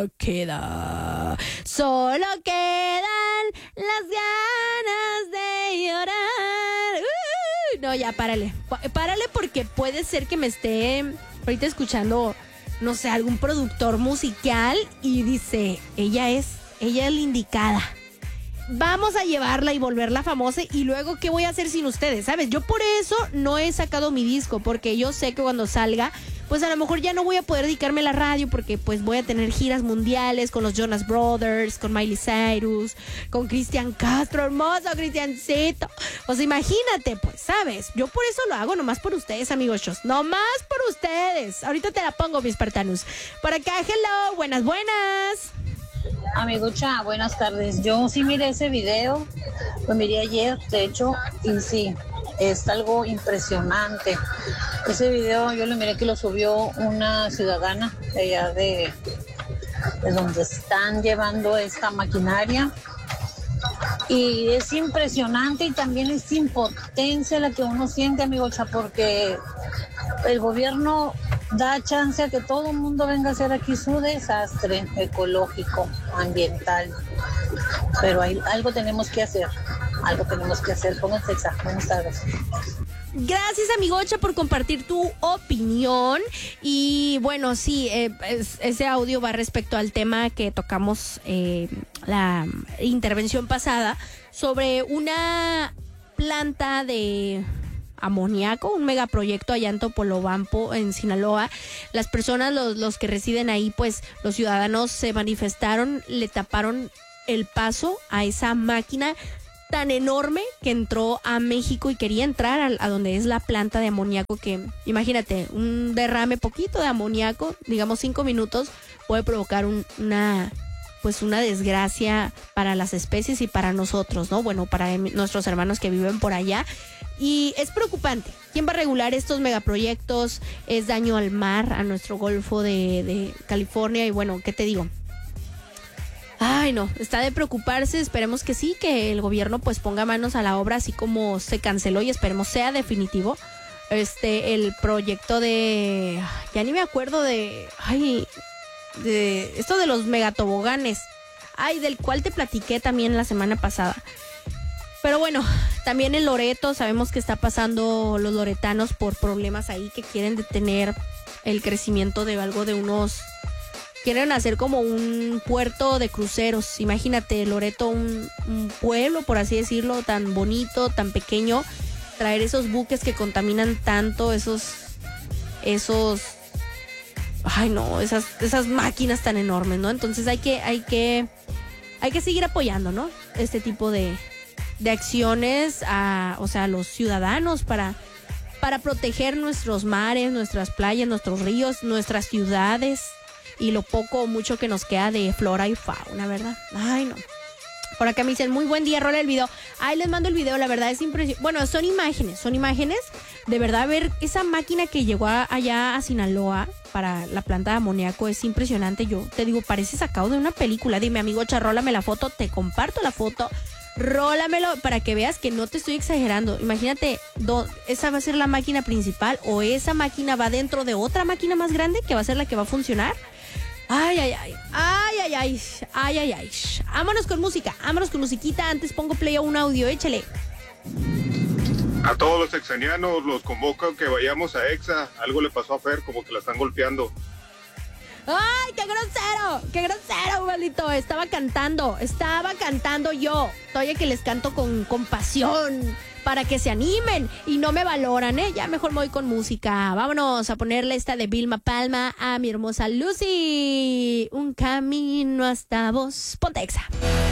Solo quedan las ganas de llorar. No, ya, párale. Párale porque puede ser que me esté ahorita escuchando, no sé, algún productor musical y dice, ella es la indicada. Vamos a llevarla y volverla famosa y luego, ¿qué voy a hacer sin ustedes? ¿Sabes? Yo por eso no he sacado mi disco, porque yo sé que cuando salga, pues a lo mejor ya no voy a poder dedicarme a la radio porque pues voy a tener giras mundiales con los Jonas Brothers, con Miley Cyrus, con Cristian Castro, hermoso Cristiancito. O sea, imagínate, pues, ¿sabes? Yo por eso lo hago, nomás por ustedes, amigos. Nomás por ustedes. Ahorita te la pongo, mis espartanos. Por acá, hello, buenas. Amigucha, buenas tardes. Yo sí miré ese video, lo miré ayer, de hecho, y sí, es algo impresionante. Ese video yo lo miré que lo subió una ciudadana de allá de donde están llevando esta maquinaria. Y es impresionante y también es impotencia la que uno siente, amigocha, porque el gobierno da chance a que todo el mundo venga a hacer aquí su desastre ecológico, ambiental. Pero algo tenemos que hacer. Pónganse exa. Buenas tardes. Gracias, amigocha, por compartir tu opinión. Y bueno, sí, ese audio va respecto al tema que tocamos la intervención pasada sobre una planta de amoníaco, un megaproyecto allá en Topolobampo, en Sinaloa. Las personas, los que residen ahí, pues los ciudadanos se manifestaron, le taparon el paso a esa máquina tan enorme que entró a México y quería entrar a donde es la planta de amoníaco, que imagínate, un derrame poquito de amoníaco, digamos 5 minutos, puede provocar una desgracia para las especies y para nosotros, ¿no? Bueno, para nuestros hermanos que viven por allá. Y es preocupante. ¿Quién va a regular estos megaproyectos? Es daño al mar, a nuestro Golfo de California. Y bueno, ¿qué te digo? Ay, no, está de preocuparse. Esperemos que sí, que el gobierno pues ponga manos a la obra, así como se canceló, y esperemos sea definitivo el proyecto de... Ya ni me acuerdo de esto de los megatoboganes. Del cual te platiqué también la semana pasada. Pero bueno, también en Loreto sabemos que está pasando los loretanos por problemas ahí que quieren detener el crecimiento de algo de unos... Quieren hacer como un puerto de cruceros. Imagínate, Loreto, un pueblo, por así decirlo, tan bonito, tan pequeño. Traer esos buques que contaminan tanto, esos esas máquinas tan enormes, ¿no? Entonces hay que seguir apoyando, ¿no? Este tipo de acciones a los ciudadanos para proteger nuestros mares, nuestras playas, nuestros ríos, nuestras ciudades y lo poco o mucho que nos queda de flora y fauna, ¿verdad? Ay, no. Por acá me dicen, muy buen día, rola el video. Les mando el video, la verdad es impresionante. Bueno, son imágenes. De verdad, ver esa máquina que llegó allá a Sinaloa para la planta de amoníaco es impresionante. Yo te digo, parece sacado de una película. Dime, amigo, rólame la foto, te comparto la foto. Rólamelo para que veas que no te estoy exagerando. Imagínate, esa va a ser la máquina principal o esa máquina va dentro de otra máquina más grande que va a ser la que va a funcionar. Ay. Vámonos con musiquita. Antes pongo play a un audio, échale. A todos los exanianos los convoco que vayamos a Exa. Algo le pasó a Fer, como que la están golpeando. ¡Ay, qué grosero, maldito! Estaba cantando yo. Todavía que les canto con pasión para que se animen y no me valoran, ¿eh? Ya mejor me voy con música. Vámonos a ponerle esta de Vilma Palma a mi hermosa Lucy. Un camino hasta vos. Ponte Exa.